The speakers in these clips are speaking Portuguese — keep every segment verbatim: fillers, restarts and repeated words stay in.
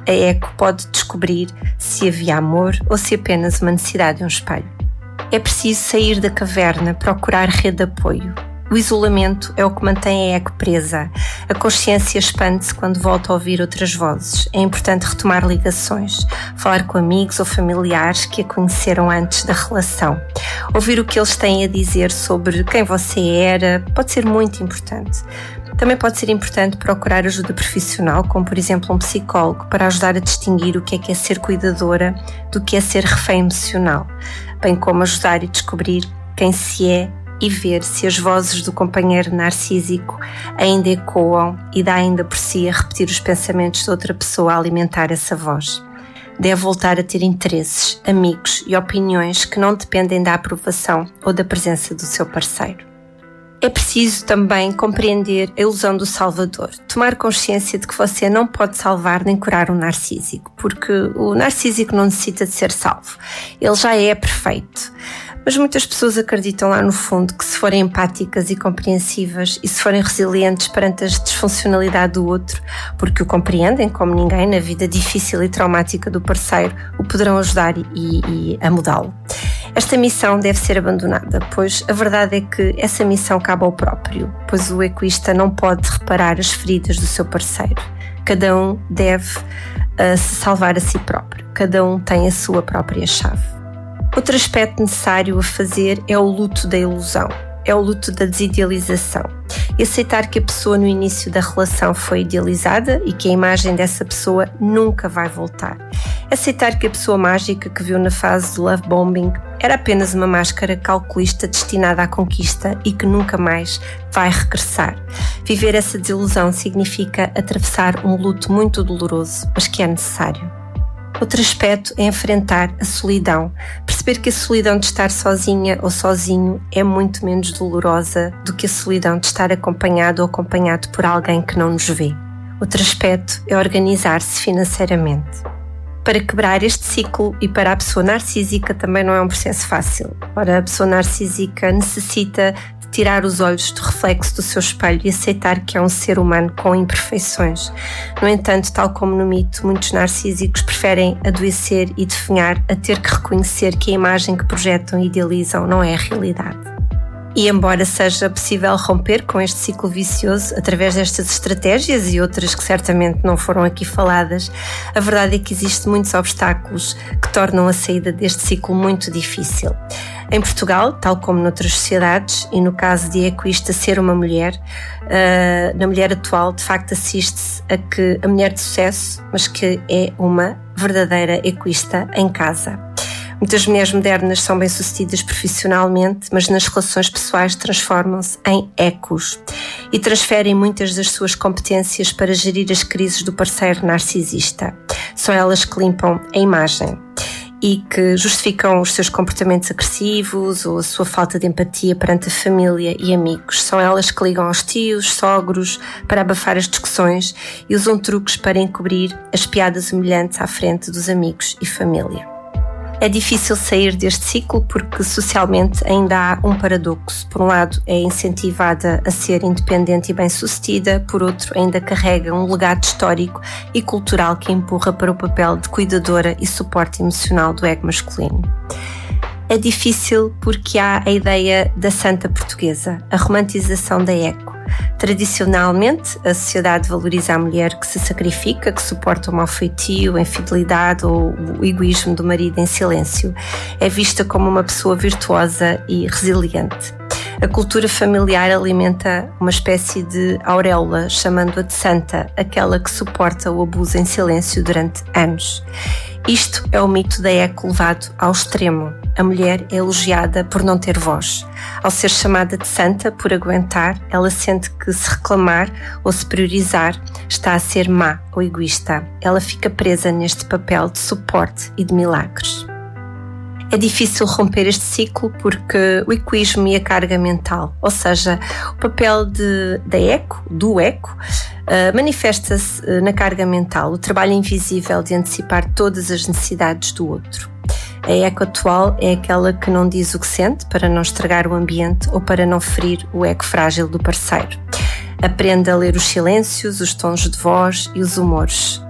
a eco pode descobrir se havia amor ou se apenas uma necessidade de um espelho. É preciso sair da caverna, procurar rede de apoio. O isolamento é o que mantém a eco presa. A consciência expande-se quando volta a ouvir outras vozes. É importante retomar ligações, falar com amigos ou familiares que a conheceram antes da relação. Ouvir o que eles têm a dizer sobre quem você era pode ser muito importante. Também pode ser importante procurar ajuda profissional, como por exemplo um psicólogo, para ajudar a distinguir o que é que é ser cuidadora do que é ser refém emocional, bem como ajudar a descobrir quem se é e ver se as vozes do companheiro narcísico ainda ecoam e dá ainda por si a repetir os pensamentos de outra pessoa a alimentar essa voz. Deve voltar a ter interesses, amigos e opiniões que não dependem da aprovação ou da presença do seu parceiro. É preciso também compreender a ilusão do salvador, tomar consciência de que você não pode salvar nem curar um narcísico, porque o narcísico não necessita de ser salvo, ele já é perfeito. Mas muitas pessoas acreditam lá no fundo que se forem empáticas e compreensivas e se forem resilientes perante a disfuncionalidade do outro, porque o compreendem como ninguém na vida difícil e traumática do parceiro, o poderão ajudar e, e a mudá-lo. Esta missão deve ser abandonada, pois a verdade é que essa missão cabe ao próprio, pois o egoísta não pode reparar as feridas do seu parceiro. Cada um deve uh, se salvar a si próprio, cada um tem a sua própria chave. Outro aspecto necessário a fazer é o luto da ilusão, é o luto da desidealização. E aceitar que a pessoa no início da relação foi idealizada e que a imagem dessa pessoa nunca vai voltar. Aceitar que a pessoa mágica que viu na fase do love bombing era apenas uma máscara calculista destinada à conquista e que nunca mais vai regressar. Viver essa desilusão significa atravessar um luto muito doloroso, mas que é necessário. Outro aspecto é enfrentar a solidão. Perceber que a solidão de estar sozinha ou sozinho é muito menos dolorosa do que a solidão de estar acompanhado ou acompanhado por alguém que não nos vê. Outro aspecto é organizar-se financeiramente. Para quebrar este ciclo e para a pessoa narcísica também não é um processo fácil. Ora, a pessoa narcísica necessita de tirar os olhos do reflexo do seu espelho e aceitar que é um ser humano com imperfeições. No entanto, tal como no mito, muitos narcísicos preferem adoecer e definhar a ter que reconhecer que a imagem que projetam e idealizam não é a realidade. E embora seja possível romper com este ciclo vicioso através destas estratégias e outras que certamente não foram aqui faladas, a verdade é que existem muitos obstáculos que tornam a saída deste ciclo muito difícil. Em Portugal, tal como noutras sociedades, e no caso de ecoísta ser uma mulher, uh, na mulher atual de facto assiste-se a que a mulher de sucesso, mas que é uma verdadeira ecoísta em casa. Muitas mulheres modernas são bem-sucedidas profissionalmente, mas nas relações pessoais transformam-se em ecos e transferem muitas das suas competências para gerir as crises do parceiro narcisista. São elas que limpam a imagem e que justificam os seus comportamentos agressivos ou a sua falta de empatia perante a família e amigos. São elas que ligam aos tios, sogros, para abafar as discussões e usam truques para encobrir as piadas humilhantes à frente dos amigos e família. É difícil sair deste ciclo porque socialmente ainda há um paradoxo. Por um lado, é incentivada a ser independente e bem-sucedida, por outro, ainda carrega um legado histórico e cultural que empurra para o papel de cuidadora e suporte emocional do ego masculino. É difícil porque há a ideia da santa portuguesa, a romantização da eco. Tradicionalmente, a sociedade valoriza a mulher que se sacrifica, que suporta o mau feitio, a infidelidade ou o egoísmo do marido em silêncio. É vista como uma pessoa virtuosa e resiliente. A cultura familiar alimenta uma espécie de auréola, chamando-a de santa, aquela que suporta o abuso em silêncio durante anos. Isto é o mito da eco levado ao extremo. A mulher é elogiada por não ter voz. Ao ser chamada de santa por aguentar, ela sente que se reclamar ou se priorizar está a ser má ou egoísta. Ela fica presa neste papel de suporte e de milagres. É difícil romper este ciclo porque o egoísmo e a carga mental, ou seja, o papel de, da eco, do eco, uh, manifesta-se uh, na carga mental, o trabalho invisível de antecipar todas as necessidades do outro. A eco atual é aquela que não diz o que sente para não estragar o ambiente ou para não ferir o ego frágil do parceiro. Aprende a ler os silêncios, os tons de voz e os humores.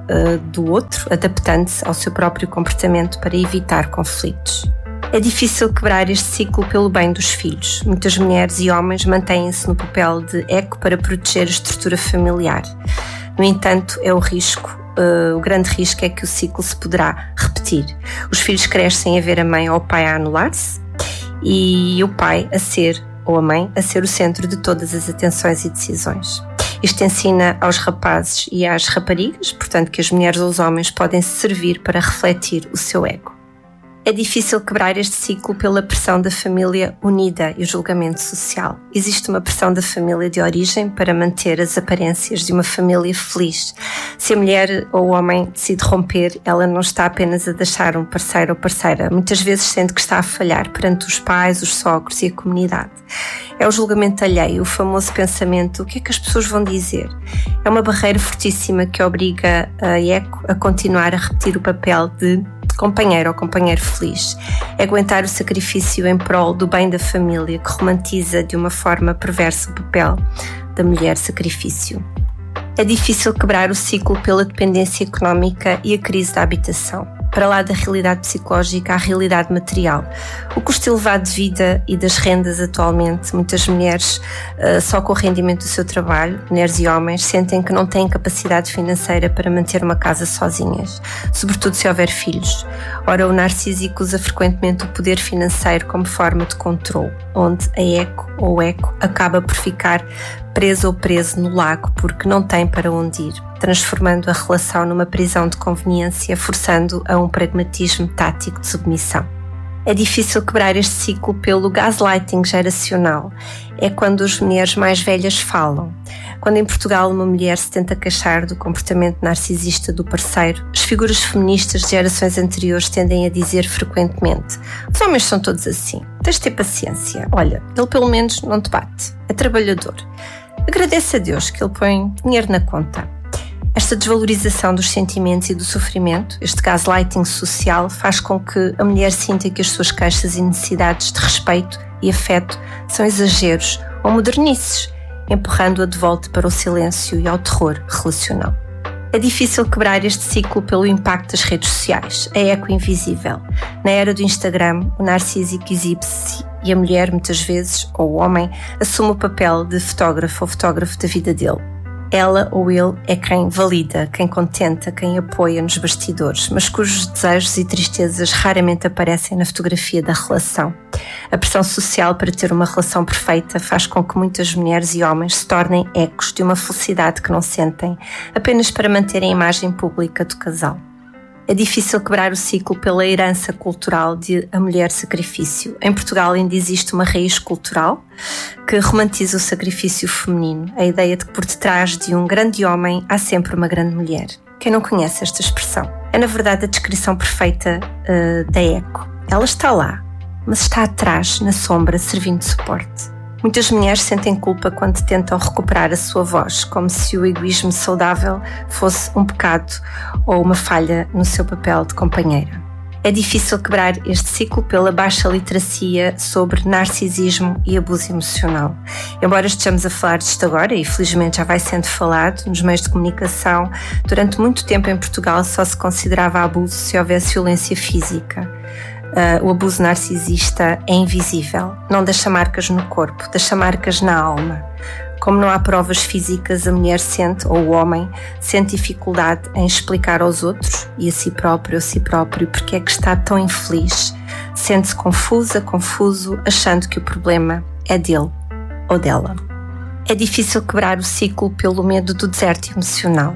uh, do outro, adaptando-se ao seu próprio comportamento para evitar conflitos. É difícil quebrar este ciclo pelo bem dos filhos. Muitas mulheres e homens mantêm-se no papel de eco para proteger a estrutura familiar. No entanto, é o risco, uh, o grande risco é que o ciclo se poderá repetir. Os filhos crescem a ver a mãe ou o pai a anular-se e o pai a ser, ou a mãe, a ser o centro de todas as atenções e decisões. Isto ensina aos rapazes e às raparigas, portanto, que as mulheres ou os homens podem se servir para refletir o seu ego. É difícil quebrar este ciclo pela pressão da família unida e o julgamento social. Existe uma pressão da família de origem para manter as aparências de uma família feliz. Se a mulher ou o homem decide romper, ela não está apenas a deixar um parceiro ou parceira. Muitas vezes sente que está a falhar perante os pais, os sogros e a comunidade. É o julgamento alheio, o famoso pensamento: o que é que as pessoas vão dizer? É uma barreira fortíssima que obriga a eco a continuar a repetir o papel de companheiro ou companheiro feliz. É aguentar o sacrifício em prol do bem da família, que romantiza de uma forma perversa o papel da mulher sacrifício. É difícil quebrar o ciclo pela dependência económica e a crise da habitação. Para lá da realidade psicológica, há a realidade material. O custo elevado de vida e das rendas atualmente, muitas mulheres, uh, só com o rendimento do seu trabalho, mulheres e homens, sentem que não têm capacidade financeira para manter uma casa sozinhas, sobretudo se houver filhos. Ora, o narcísico usa frequentemente o poder financeiro como forma de controle, onde a eco ou o eco acaba por ficar preso ou preso no lago porque não tem para onde ir, transformando a relação numa prisão de conveniência, forçando a um pragmatismo tático de submissão. É difícil quebrar este ciclo pelo gaslighting geracional. É quando as mulheres mais velhas falam. Quando em Portugal uma mulher se tenta queixar do comportamento narcisista do parceiro, as figuras feministas de gerações anteriores tendem a dizer frequentemente: os homens são todos assim, tens de ter paciência, olha, ele pelo menos não te bate, é trabalhador. Agradeça a Deus que ele põe dinheiro na conta. Esta desvalorização dos sentimentos e do sofrimento, este gaslighting social, faz com que a mulher sinta que as suas queixas e necessidades de respeito e afeto são exageros ou modernices, empurrando-a de volta para o silêncio e ao terror relacional. É difícil quebrar este ciclo pelo impacto das redes sociais, a eco invisível. Na era do Instagram, o narcísico exibe-se e a mulher, muitas vezes, ou o homem, assume o papel de fotógrafo ou fotógrafo da vida dele. Ela ou ele é quem valida, quem contenta, quem apoia nos bastidores, mas cujos desejos e tristezas raramente aparecem na fotografia da relação. A pressão social para ter uma relação perfeita faz com que muitas mulheres e homens se tornem ecos de uma felicidade que não sentem, apenas para manterem a imagem pública do casal. É difícil quebrar o ciclo pela herança cultural de a mulher sacrifício. Em Portugal ainda existe uma raiz cultural que romantiza o sacrifício feminino, a ideia de que por detrás de um grande homem há sempre uma grande mulher. Quem não conhece esta expressão? É na verdade a descrição perfeita uh, da eco. Ela está lá, mas está atrás, na sombra, servindo de suporte. Muitas mulheres sentem culpa quando tentam recuperar a sua voz, como se o egoísmo saudável fosse um pecado ou uma falha no seu papel de companheira. É difícil quebrar este ciclo pela baixa literacia sobre narcisismo e abuso emocional. Embora estejamos a falar disto agora, e felizmente já vai sendo falado nos meios de comunicação, durante muito tempo em Portugal só se considerava abuso se houvesse violência física. Uh, o abuso narcisista é invisível, não deixa marcas no corpo, deixa marcas na alma. Como não há provas físicas, a mulher sente, ou o homem, sente dificuldade em explicar aos outros, e a si próprio, a si próprio, porque é que está tão infeliz. Sente-se confusa, confuso, achando que o problema é dele ou dela. É difícil quebrar o ciclo pelo medo do deserto emocional.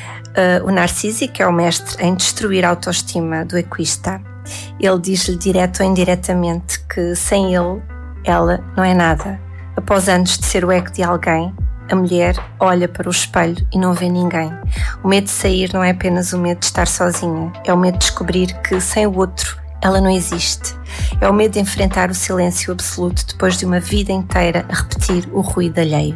Uh, o narcísico é o mestre em destruir a autoestima do egoísta. Ele diz-lhe direto ou indiretamente que sem ele, ela não é nada. Após anos de ser o eco de alguém, a mulher olha para o espelho e não vê ninguém. O medo de sair não é apenas o medo de estar sozinha, é o medo de descobrir que sem o outro ela não existe. É o medo de enfrentar o silêncio absoluto depois de uma vida inteira a repetir o ruído alheio.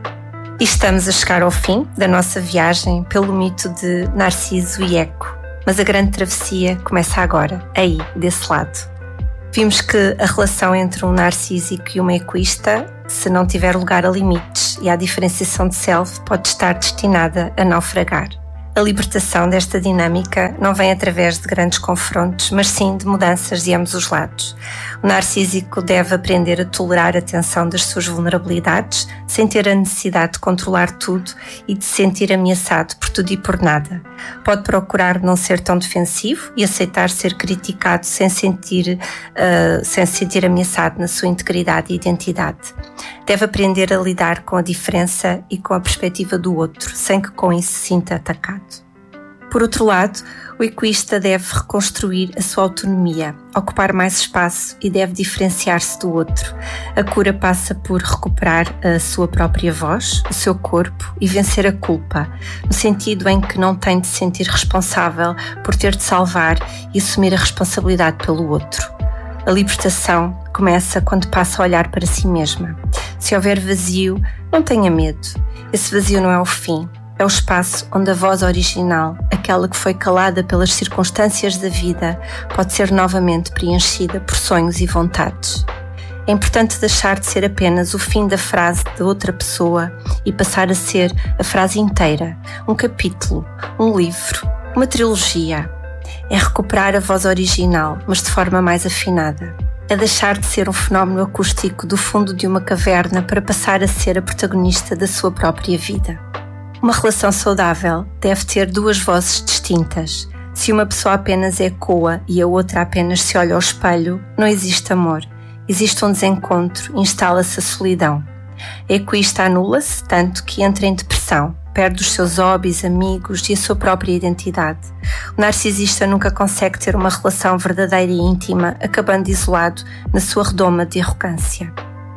E estamos a chegar ao fim da nossa viagem pelo mito de Narciso e Eco. Mas a grande travessia começa agora, aí, desse lado. Vimos que a relação entre um narcísico e uma egoísta, se não tiver lugar a limites e à diferenciação de self, pode estar destinada a naufragar. A libertação desta dinâmica não vem através de grandes confrontos, mas sim de mudanças de ambos os lados. O narcísico deve aprender a tolerar a tensão das suas vulnerabilidades, sem ter a necessidade de controlar tudo e de se sentir ameaçado por tudo e por nada. Pode procurar não ser tão defensivo e aceitar ser criticado sem sentir, uh, sem se sentir ameaçado na sua integridade e identidade. Deve aprender a lidar com a diferença e com a perspectiva do outro, sem que com isso se sinta atacado. Por outro lado, o egoísta deve reconstruir a sua autonomia, ocupar mais espaço e deve diferenciar-se do outro. A cura passa por recuperar a sua própria voz, o seu corpo e vencer a culpa, no sentido em que não tem de se sentir responsável por ter de salvar e assumir a responsabilidade pelo outro. A libertação começa quando passa a olhar para si mesma. Se houver vazio, não tenha medo. Esse vazio não é o fim. É o espaço onde a voz original, aquela que foi calada pelas circunstâncias da vida, pode ser novamente preenchida por sonhos e vontades. É importante deixar de ser apenas o fim da frase de outra pessoa e passar a ser a frase inteira, um capítulo, um livro, uma trilogia. É recuperar a voz original, mas de forma mais afinada. É deixar de ser um fenómeno acústico do fundo de uma caverna para passar a ser a protagonista da sua própria vida. Uma relação saudável deve ter duas vozes distintas. Se uma pessoa apenas ecoa e a outra apenas se olha ao espelho, não existe amor. Existe um desencontro, instala-se a solidão. A egoísta anula-se tanto que entra em depressão, perde os seus hobbies, amigos e a sua própria identidade. O narcisista nunca consegue ter uma relação verdadeira e íntima, acabando isolado na sua redoma de arrogância.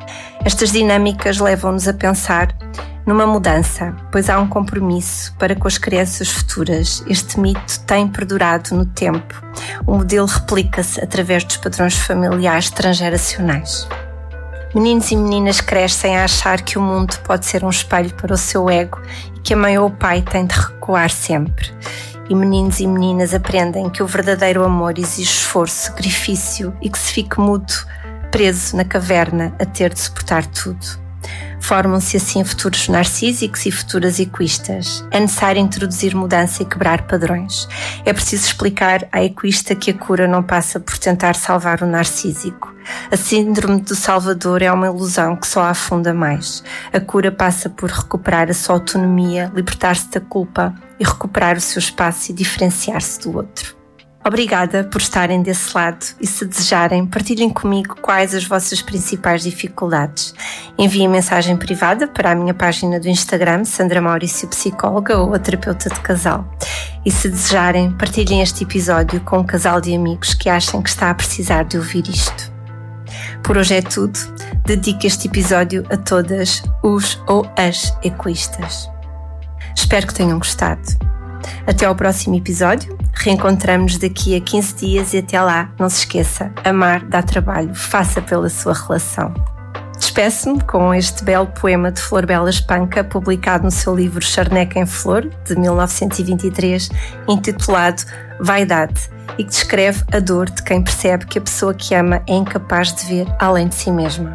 Estas dinâmicas levam-nos a pensar numa mudança, pois há um compromisso para com as crianças futuras. Este mito tem perdurado no tempo. O modelo replica-se através dos padrões familiares transgeracionais. Meninos e meninas crescem a achar que o mundo pode ser um espelho para o seu ego e que a mãe ou o pai têm de recuar sempre. E meninos e meninas aprendem que o verdadeiro amor exige esforço, sacrifício e que se fique mudo, preso na caverna a ter de suportar tudo. Formam-se assim futuros narcísicos e futuras egoístas. É necessário introduzir mudança e quebrar padrões. É preciso explicar à egoísta que a cura não passa por tentar salvar o narcísico. A síndrome do salvador é uma ilusão que só a afunda mais. A cura passa por recuperar a sua autonomia, libertar-se da culpa e recuperar o seu espaço e diferenciar-se do outro. Obrigada por estarem desse lado e, se desejarem, partilhem comigo quais as vossas principais dificuldades. Enviem mensagem privada para a minha página do Instagram, Sandra Maurício Psicóloga ou a terapeuta de casal. E, se desejarem, partilhem este episódio com um casal de amigos que achem que está a precisar de ouvir isto. Por hoje é tudo. Dedico este episódio a todas os ou as egoístas. Espero que tenham gostado. Até ao próximo episódio. Reencontramos-nos daqui a quinze dias e até lá, não se esqueça, amar dá trabalho, faça pela sua relação. Despeço-me com este belo poema de Flor Bela Espanca, publicado no seu livro Charneca em Flor, de mil novecentos e vinte e três, intitulado Vaidade, e que descreve a dor de quem percebe que a pessoa que ama é incapaz de ver além de si mesma.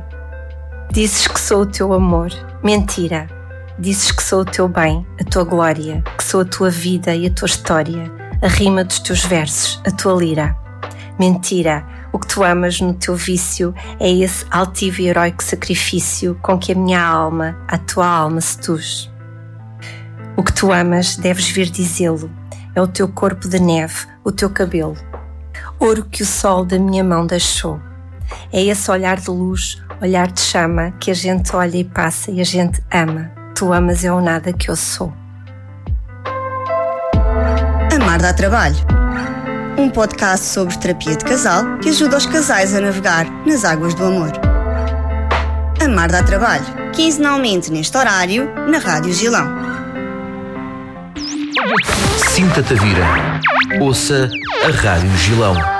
Dizes que sou o teu amor, mentira. Dizes que sou o teu bem, a tua glória, que sou a tua vida e a tua história, a rima dos teus versos, a tua lira. Mentira, o que tu amas no teu vício é esse altivo e heróico sacrifício com que a minha alma, a tua alma seduz. O que tu amas, deves vir dizê-lo, é o teu corpo de neve, o teu cabelo, ouro que o sol da minha mão deixou. É esse olhar de luz, olhar de chama, que a gente olha e passa e a gente ama. Tu amas é o nada que eu sou. Amar dá trabalho. Um podcast sobre terapia de casal que ajuda os casais a navegar nas águas do amor. Amar dá trabalho. Quinzenalmente neste horário, na Rádio Gilão. Sinta-te a vida. Ouça a Rádio Gilão.